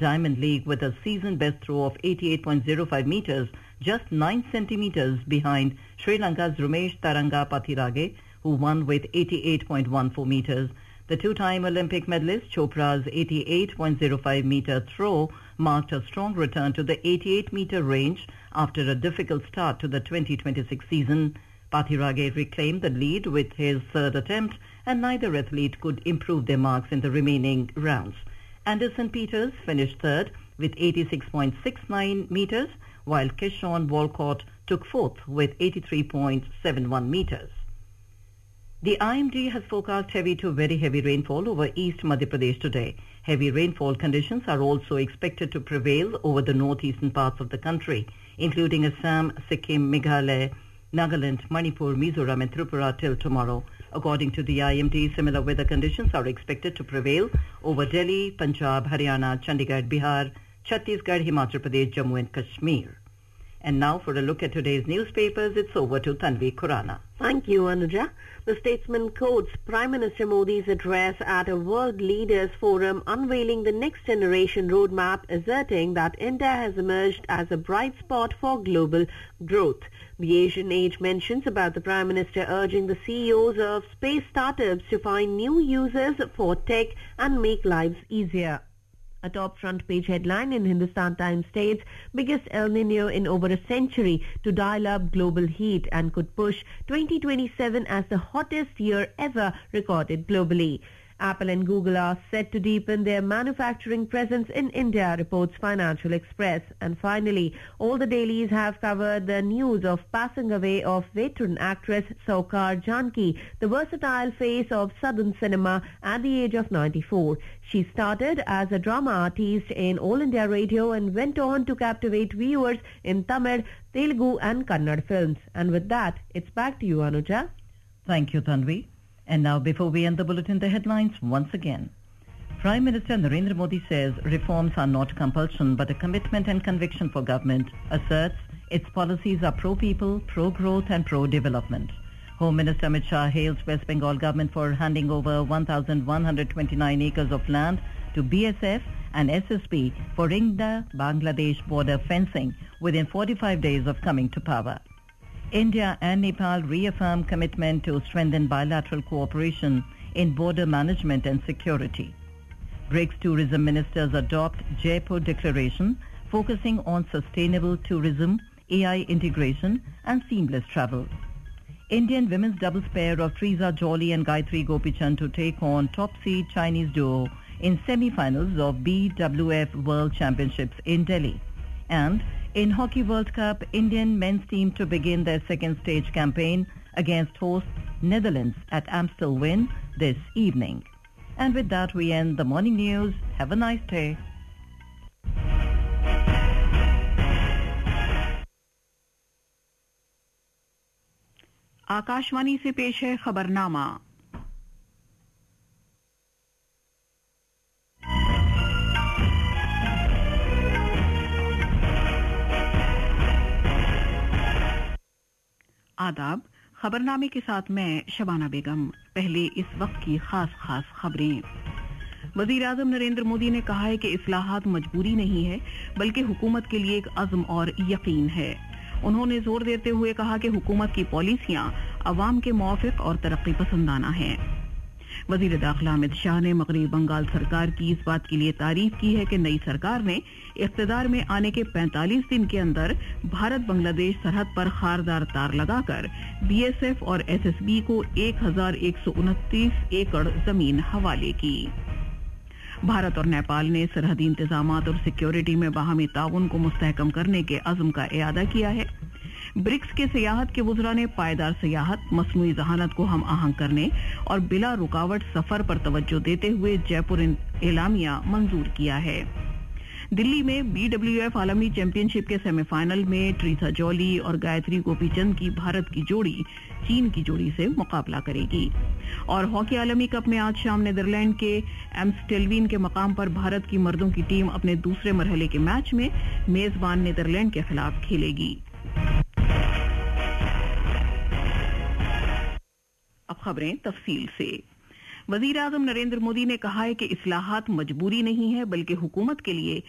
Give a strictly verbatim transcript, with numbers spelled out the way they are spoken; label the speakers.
Speaker 1: Diamond League with a season best throw of eighty-eight point zero five meters, just nine centimeters behind Sri Lanka's Rumesh Taranga Pathirage, who won with eighty-eight point one four meters. The two-time Olympic medalist Chopra's eighty-eight point zero five meter throw marked a strong return to the eighty-eight meter range after a difficult start to the twenty twenty-six season. Pathirage reclaimed the lead with his third attempt, and neither athlete could improve their marks in the remaining rounds. Anderson Peters finished third with eighty-six point six nine meters, while Kishon Walcott took fourth with eighty-three point seven one meters. The I M D has forecast heavy to very heavy rainfall over East Madhya Pradesh today. Heavy rainfall conditions are also expected to prevail over the northeastern parts of the country, including Assam, Sikkim, Meghalaya, Nagaland, Manipur, Mizoram and Tripura till tomorrow. According to the I M D, similar weather conditions are expected to prevail over Delhi, Punjab, Haryana, Chandigarh, Bihar, Chhattisgarh, Himachal Pradesh, Jammu and Kashmir. And now for a look at today's newspapers, it's over to Tanvi Khurana.
Speaker 2: Thank you, Anuja. The Statesman quotes Prime Minister Modi's address at a World Leaders Forum unveiling the next generation roadmap, asserting that India has emerged as a bright spot for global growth. The Asian Age mentions about the Prime Minister urging the C E Os of space startups to find new users for tech and make lives easier. A top front page headline in Hindustan Times states, biggest El Nino in over a century to dial up global heat and could push twenty twenty-seven as the hottest year ever recorded globally. Apple and Google are set to deepen their manufacturing presence in India, reports Financial Express. And finally, all the dailies have covered the news of passing away of veteran actress Saukar Janki, the versatile face of Southern cinema at the age of ninety-four. She started as a drama artist in All India Radio and went on to captivate viewers in Tamil, Telugu and Kannada films. And with that, it's back to you, Anuja.
Speaker 1: Thank you, Tanvi. And now, before we end the bulletin, the headlines once again. Prime Minister Narendra Modi says reforms are not compulsion but a commitment and conviction for government, asserts its policies are pro-people, pro-growth and pro-development. Home Minister Amit Shah hails West Bengal government for handing over one thousand one hundred twenty-nine acres of land to B S F and S S B for India-Bangladesh border fencing within forty-five days of coming to power. India and Nepal reaffirm commitment to strengthen bilateral cooperation in border management and security. BRICS tourism ministers adopt Jaipur Declaration focusing on sustainable tourism, A I integration and seamless travel. Indian women's doubles pair of Triza Jolly and Gayatri Gopichand to take on top seed Chinese duo in semi-finals of B W F World Championships in Delhi. And in Hockey World Cup, Indian men's team to begin their second stage campaign against host Netherlands at Amstel Win this evening. And with that, we end the morning news. Have a nice day.
Speaker 3: Akashvani से पेश है खबरनामा। आदाब, खबरनामे के साथ मैं शबाना बेगम। पहले इस वक्त की खास खास खबरें। वजीर आजम नरेंद्र मोदी ने कहा है कि इस्लाहात मजबूरी नहीं है बल्कि हुकूमत के लिए एक अज़्म और यकीन है। उन्होंने जोर देते हुए कहा कि हुकूमत की पॉलिसियां अवाम के मुआफिक और तरक्की पसंदाना हैं। वजीर दाखिला अमित शाह ने मगरबी बंगाल सरकार की इस बात के लिए तारीफ की है कि नई सरकार ने इख्तिदार में आने के पैंतालीस दिन के अंदर भारत बांग्लादेश सरहद पर खारदार तार लगाकर बीएसएफ और एसएसबी को एक हजार एक सौ उनतीस एकड़ जमीन हवाले की। भारत और नेपाल ने सरहदी इंतजामात और सिक्योरिटी में बाहमी ताउन को मुस्तहकम करने के अज़्म का इयादा किया है। ब्रिक्स के सियाहत के वज़रा ने पायदार सियाहत, मसनूई जहानत को हम आहंग करने और बिला रुकावट सफर पर तवज्जो देते हुए जयपुर एलामिया मंजूर किया है। दिल्ली में बीडब्ल्यूएफ आलमी चैंपियनशिप के सेमीफाइनल में ट्रीसा जॉली और गायत्री गोपीचंद की भारत की जोड़ी चीन की जोड़ी से मुकाबला करेगी। और हॉकी आलमी कप में आज शाम नीदरलैंड के एम्स्टेल्वीन के मकाम पर भारत की मर्दों की टीम अपने दूसरे मरहले के मैच में मेजबान नीदरलैंड के खिलाफ खेलेगी। अब खबरें तफसील से। वजीर आजम नरेंद्र मोदी ने कहा है कि इस्लाहात मजबूरी नहीं है बल्कि हुकूमत के लिए